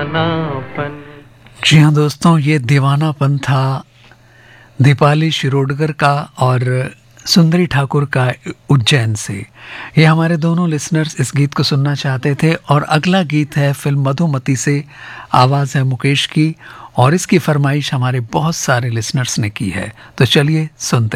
दीवानापन। जी हाँ दोस्तों, ये दीवानापन था दीपाली शिरोडकर का और सुंदरी ठाकुर का उज्जैन से। ये हमारे दोनों लिसनर्स इस गीत को सुनना चाहते थे और अगला गीत है फिल्म मधुमती से, आवाज़ है मुकेश की और इसकी फरमाइश हमारे बहुत सारे लिसनर्स ने की है, तो चलिए सुनते हैं।